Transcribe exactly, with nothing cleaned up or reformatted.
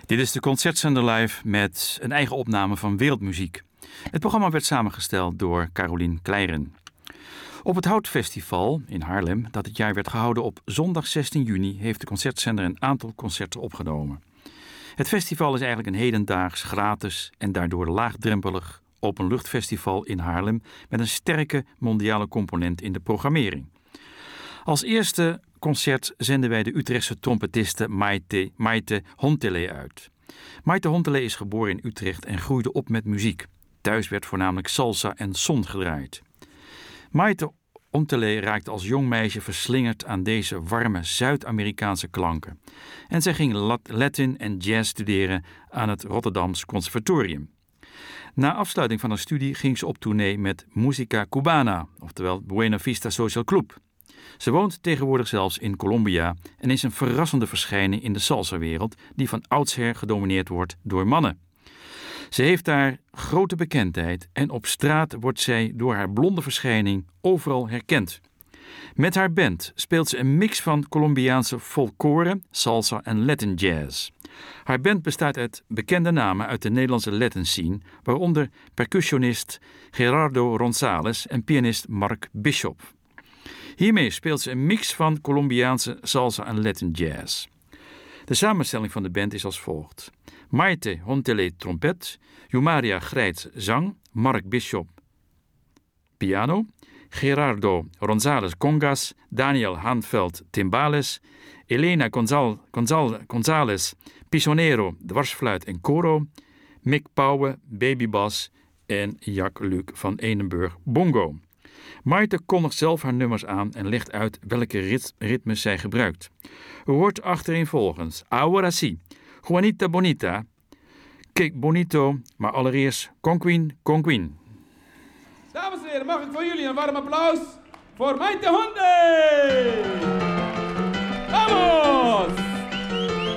Dit is de Concertzender Live met een eigen opname van wereldmuziek. Het programma werd samengesteld door Carolien Kleiren. Op het Houtfestival in Haarlem, dat dit jaar werd gehouden op zondag zestien juni, heeft de Concertzender een aantal concerten opgenomen. Het festival is eigenlijk een hedendaags, gratis en daardoor laagdrempelig openluchtfestival in Haarlem met een sterke mondiale component in de programmering. Als eerste concert zenden wij de Utrechtse trompetiste Maite, Maite Hontele uit. Maite Hontele is geboren in Utrecht en groeide op met muziek. Thuis werd voornamelijk salsa en son gedraaid. Maite Hontele raakte als jong meisje verslingerd aan deze warme Zuid-Amerikaanse klanken. En zij ging Latin en jazz studeren aan het Rotterdams Conservatorium. Na afsluiting van haar studie ging ze op tournee met Musica Cubana, oftewel Buena Vista Social Club. Ze woont tegenwoordig zelfs in Colombia en is een verrassende verschijning in de salsa-wereld die van oudsher gedomineerd wordt door mannen. Ze heeft daar grote bekendheid en op straat wordt zij door haar blonde verschijning overal herkend. Met haar band speelt ze een mix van Colombiaanse folklore, salsa en Latin jazz. Haar band bestaat uit bekende namen uit de Nederlandse Latin scene, waaronder percussionist Gerardo Ronzales en pianist Mark Bishop. Hiermee speelt ze een mix van Colombiaanse salsa en Latin jazz. De samenstelling van de band is als volgt: Maite Hontele trompet, Yumaria Grijts zang, Mark Bishop piano, Gerardo Ronzales congas, Daniel Hanveld timbales, Elena Gonzal, Gonzal, Gonzales pisonero dwarsfluit en coro, Mick Pauwe babybas en Jacques Luc van Enenburg bongo. Maite kondigt zelf haar nummers aan en legt uit welke rit- ritmes zij gebruikt. U hoort achtereenvolgens Ahora sí, Juanita Bonita, Que Bonito, maar allereerst Conquin, Conquin. Dames en heren, mag ik voor jullie een warm applaus voor Maite Hontele! Vamos!